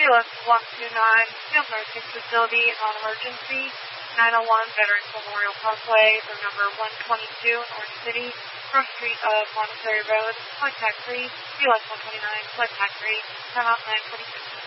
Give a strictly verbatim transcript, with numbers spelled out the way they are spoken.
U S one two nine, Field Nursing Facility on emergency, nine oh one Veterans Memorial Parkway, room number one twenty-two, Orange City, First Street of Montessori Road, contact three, U S one twenty-nine, contact three, time out nine twenty-six.